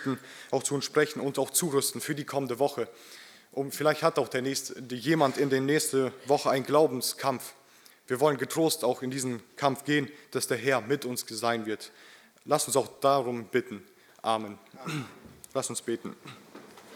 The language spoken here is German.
möchten auch zu uns sprechen und auch zurüsten für die kommende Woche. Und vielleicht hat auch jemand in der nächsten Woche einen Glaubenskampf. Wir wollen getrost auch in diesen Kampf gehen, dass der Herr mit uns sein wird. Lass uns auch darum bitten. Amen. Lass uns beten.